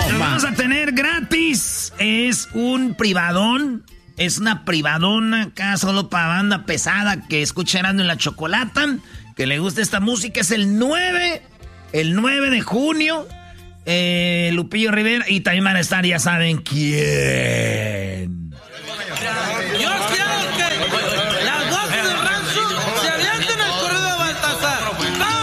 Lo vamos a tener gratis. Es un privadón. Es una privadona acá solo para banda pesada que escucha Erasmo en la Chocolata. Que le gusta esta música. Es el 9 de junio. Lupillo Rivera. Y también van a estar, ya saben quién.